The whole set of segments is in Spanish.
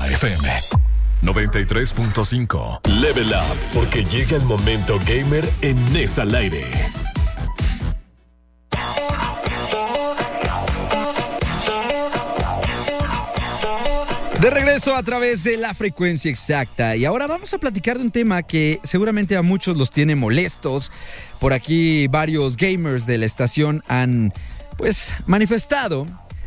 Exa FM 93.5. Level Up, porque llega el momento gamer en Exa al aire. De regreso a través de la frecuencia exacta. Y ahora vamos a platicar de un tema que seguramente a muchos los tiene molestos. Por aquí varios gamers de la estación han, pues, manifestado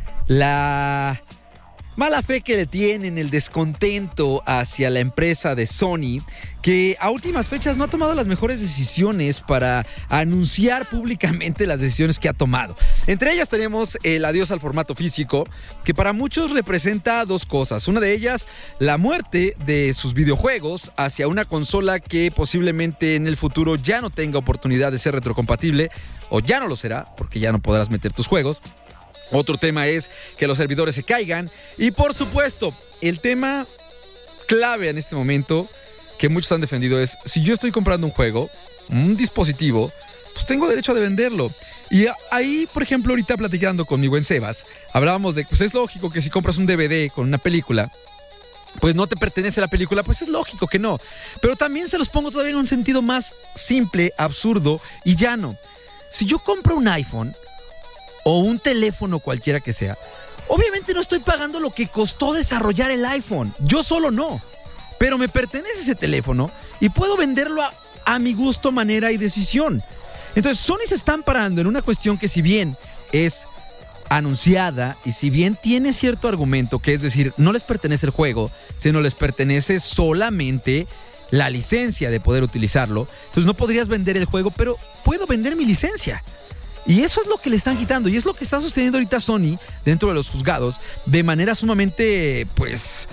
la mala fe que le tienen, el descontento hacia la empresa de Sony, que a últimas fechas no ha tomado las mejores decisiones para anunciar públicamente las decisiones que ha tomado. Entre ellas tenemos el adiós al formato físico, que para muchos representa dos cosas. Una de ellas, la muerte de sus videojuegos hacia una consola que posiblemente en el futuro ya no tenga oportunidad de ser retrocompatible, o ya no lo será, porque ya no podrás meter tus juegos. Otro tema es que los servidores se caigan. Y por supuesto, el tema clave en este momento que muchos han defendido es: si yo estoy comprando un juego, un dispositivo, pues tengo derecho de venderlo. Y ahí, por ejemplo, ahorita platicando con mi buen Sebas, hablábamos de, pues es lógico que si compras un DVD con una película, pues no te pertenece la película, pues es lógico que no. Pero también se los pongo todavía en un sentido más simple, absurdo y llano. Si yo compro un iPhone o un teléfono cualquiera que sea, obviamente no estoy pagando lo que costó desarrollar el iPhone. Yo solo no. Pero me pertenece ese teléfono y puedo venderlo a mi gusto, manera y decisión. Entonces, Sony se está amparando en una cuestión que, si bien es anunciada y si bien tiene cierto argumento, que es decir, no les pertenece el juego, sino les pertenece solamente la licencia de poder utilizarlo. Entonces no podrías vender el juego, pero puedo vender mi licencia. Y eso es lo que le están quitando, y es lo que está sosteniendo ahorita Sony dentro de los juzgados de manera sumamente, pues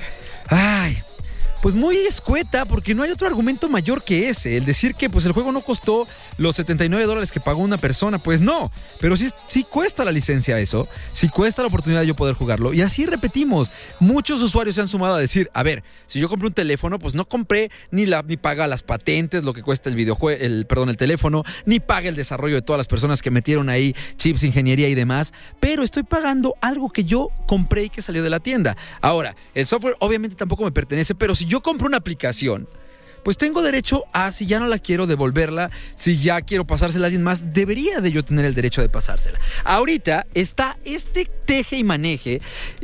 muy escueta, porque no hay otro argumento mayor que ese. El decir que pues el juego no costó los $79 que pagó una persona, pues no. Pero sí cuesta la licencia eso, sí cuesta la oportunidad de yo poder jugarlo. Y así repetimos, muchos usuarios se han sumado a decir, a ver, si yo compré un teléfono, pues no compré ni paga las patentes, lo que cuesta el teléfono, ni paga el desarrollo de todas las personas que metieron ahí chips, ingeniería y demás, pero estoy pagando algo que yo compré y que salió de la tienda. Ahora, el software obviamente tampoco me pertenece, pero si yo compro una aplicación, pues tengo derecho a, si ya no la quiero, devolverla. Si ya quiero pasársela a alguien más, debería de yo tener el derecho de pasársela. Ahorita está este teje y maneje,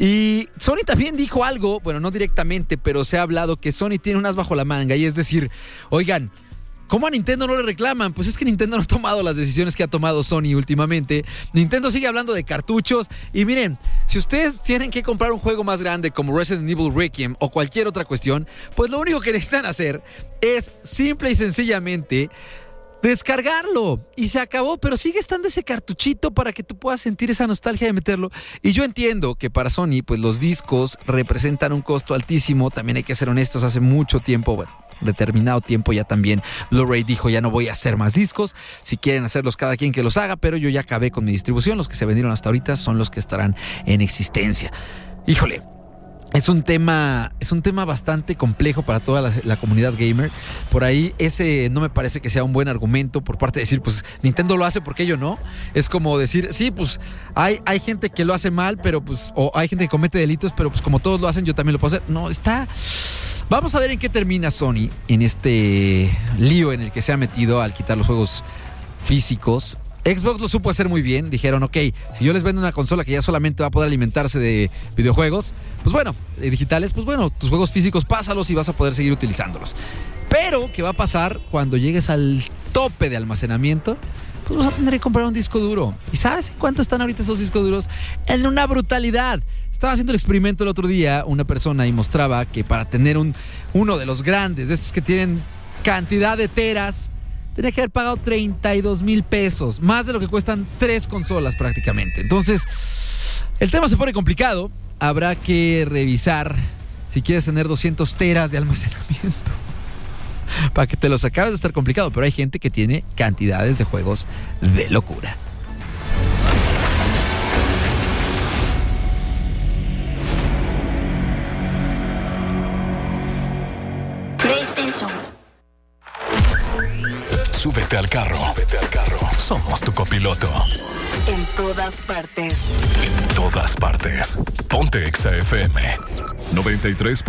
y Sony también dijo algo, bueno, no directamente, pero se ha hablado que Sony tiene un as bajo la manga, y es decir, oigan, ¿cómo a Nintendo no le reclaman? Pues es que Nintendo no ha tomado las decisiones que ha tomado Sony últimamente. Nintendo sigue hablando de cartuchos. Y miren, si ustedes tienen que comprar un juego más grande como Resident Evil Requiem o cualquier otra cuestión, pues lo único que necesitan hacer es simple y sencillamente descargarlo y se acabó. Pero sigue estando ese cartuchito para que tú puedas sentir esa nostalgia de meterlo. Y yo entiendo que para Sony, pues los discos representan un costo altísimo. También hay que ser honestos, hace mucho tiempo, determinado tiempo ya también Blu-ray dijo, ya no voy a hacer más discos. Si quieren hacerlos, cada quien que los haga, pero yo ya acabé con mi distribución. Los que se vendieron hasta ahorita son los que estarán en existencia. Híjole, es un tema bastante complejo para toda la comunidad gamer. Por ahí ese no me parece que sea un buen argumento por parte de decir, pues Nintendo lo hace, ¿por qué yo no? Es como decir, sí, pues hay gente que lo hace mal, pero pues, o hay gente que comete delitos, pero pues como todos lo hacen, yo también lo puedo hacer. No, vamos a ver en qué termina Sony en este lío en el que se ha metido al quitar los juegos físicos. Xbox lo supo hacer muy bien. Dijeron, ok, si yo les vendo una consola que ya solamente va a poder alimentarse de videojuegos, pues bueno, digitales, pues bueno, tus juegos físicos pásalos y vas a poder seguir utilizándolos. Pero, ¿qué va a pasar cuando llegues al tope de almacenamiento? Pues vas a tener que comprar un disco duro. ¿Y sabes en cuánto están ahorita esos discos duros? En una brutalidad. Estaba haciendo el experimento el otro día, una persona, y mostraba que para tener uno de los grandes, de estos que tienen cantidad de teras, tenía que haber pagado 32,000 pesos, más de lo que cuestan 3 consolas prácticamente. Entonces, el tema se pone complicado. Habrá que revisar si quieres tener 200 teras de almacenamiento. Para que te los acabes de estar complicado, pero hay gente que tiene cantidades de juegos de locura. Súbete al carro. Somos tu copiloto. En todas partes. En todas partes. Ponte Exa FM 93.